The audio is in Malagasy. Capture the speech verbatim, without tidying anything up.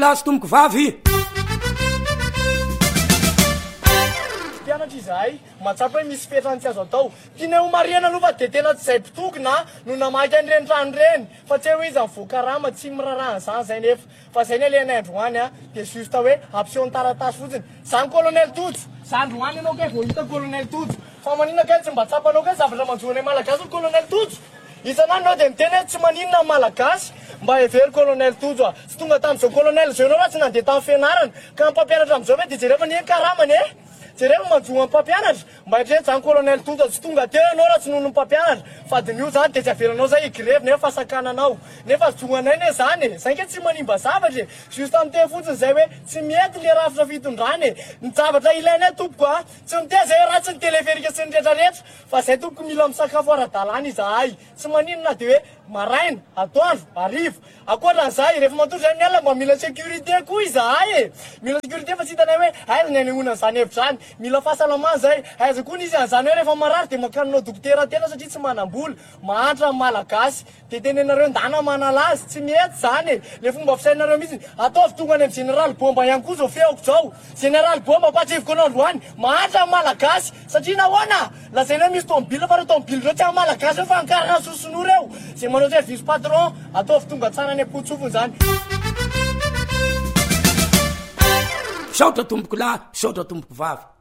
lasy tomboko vavy pianatra izahay matsapa hoe misy fetrany tsy azo atao tiana ho mariana aloha fa de tena tsy zay pitokona no namaky an'ireny trano reny fa tsy hoe izy mivoakarama tsy mirarahana zany zay nefa fa zay ny alena androany a de juste hoe ampiseho ny taratasy fotsiny zany colonel Tojo zany androany anao kay vao hita colonel Tojo fa maninona kay tsy mba tsapanao kay zavatra manjoana malagasy colonel Tojo isan'andro anao de miteny hoe tsy maninona malagasy mba hevery colonel Tojo a sy tonga tamin'izao colonel zao anao tsy nandeha tamin'ny fianarana ka mpampianatra amin'izao hoe de jereo ny karamany e jereo manjoa mpampianatra mba hitreny zany colonel Tojo tsy tonga teo anao raha tsy noho ny mpampianatra fa de nio zany de tsy avelanao zay igrevy nefa fasakananao nefa joanay ne zany zay ke tsy manimba zavatra juste am'teny fotsiny zay hoe tsy mety le rafitra fitondrany ny zavatra ilainay tompoko a tsy miteny zay ratsy ny teleferika sy ny rehetrarehetra fa zay tompoko mila misakafo ara-dalàna izahay tsy maninona de hoe maraina atoandro arivo akoatran'izay rehefa matory zay ny alina mba mila sécurité koa izahay e mila sécurité fa tsy hitanay hoe aiza ny anehoana zany hevitra zany mila fahasalamana zay aiza koa nizy an'izany hoe rehefa marary de makanonao dokotera tena satria tsy manam-bola mahantra amin'ny malagasy de tenenareo ndana manalazy tsy mety zany e le fomba fisainareo mihitsy ataovy tonga any amin'ny général bomba ihany koa zao feoko zao général bomba patreviko anao androany mahantra amin'ny malagasy satria nahoana lazaina hoe misy tomobile fa reo tomobile reo tsy amin'ny malagasy reo fa ankarana soson'o reo zay manao zay vice patron ataovy tonga tsara any am-potsofony zany saotra tomboko lahy saotra tomboko vavy